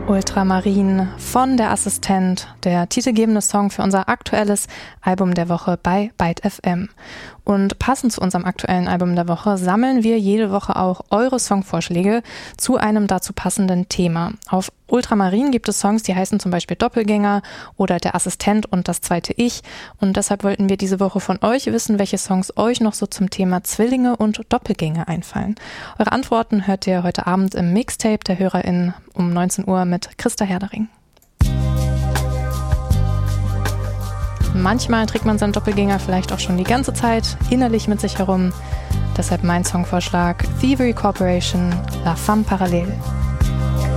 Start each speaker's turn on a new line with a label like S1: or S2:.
S1: Ultramarin von Der Assistent, der titelgebende Song für unser aktuelles Album der Woche bei Byte FM. Und passend zu unserem aktuellen Album der Woche sammeln wir jede Woche auch eure Songvorschläge zu einem dazu passenden Thema. Auf Ultramarin gibt es Songs, die heißen zum Beispiel Doppelgänger oder Der Assistent und Das zweite Ich. Und deshalb wollten wir diese Woche von euch wissen, welche Songs euch noch so zum Thema Zwillinge und Doppelgänger einfallen. Eure Antworten hört ihr heute Abend im Mixtape der HörerInnen um 19 Uhr mit Christa Herdering. Manchmal trägt man seinen Doppelgänger vielleicht auch schon die ganze Zeit innerlich mit sich herum. Deshalb mein Songvorschlag: Thievery Corporation, La Femme Parallèle.